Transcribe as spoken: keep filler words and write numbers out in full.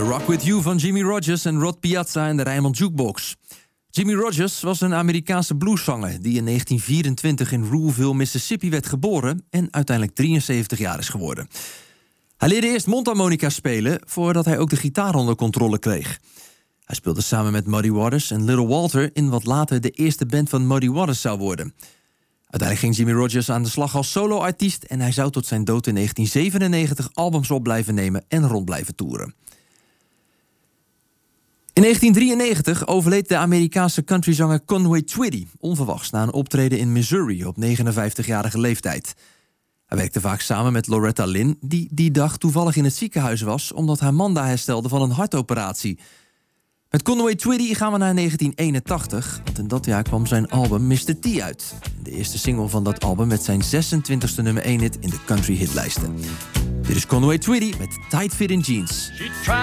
Rock With You van Jimmy Rogers en Rod Piazza en de Rijnmond Jukebox. Jimmy Rogers was een Amerikaanse blueszanger die in negentien vierentwintig in Ruleville, Mississippi werd geboren en uiteindelijk drieënzeventig jaar is geworden. Hij leerde eerst mondharmonica spelen voordat hij ook de gitaar onder controle kreeg. Hij speelde samen met Muddy Waters en Little Walter in wat later de eerste band van Muddy Waters zou worden. Uiteindelijk ging Jimmy Rogers aan de slag als solo-artiest en hij zou tot zijn dood in negentien zevenennegentig albums op blijven nemen en rond blijven toeren. In negentien drieënnegentig overleed de Amerikaanse countryzanger Conway Twitty onverwachts na een optreden in Missouri op negenenvijftigjarige leeftijd. Hij werkte vaak samen met Loretta Lynn, die die dag toevallig in het ziekenhuis was omdat haar man daar herstelde van een hartoperatie. Met Conway Twitty gaan we naar negentien eenentachtig, want in dat jaar kwam zijn album mister T uit. De eerste single van dat album met zijn zesentwintigste nummer één hit in de country hitlijsten. Dit is Conway Twitty met Tight Fit in Jeans.